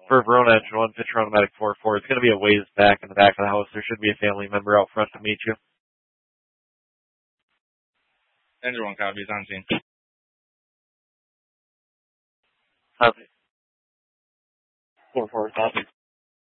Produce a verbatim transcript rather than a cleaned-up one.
For Verona Engine one, Pitcher Automatic four four. It's going to be a ways back in the back of the house. There should be a family member out front to meet you. Engine one copies on scene. Copy. four four, copy.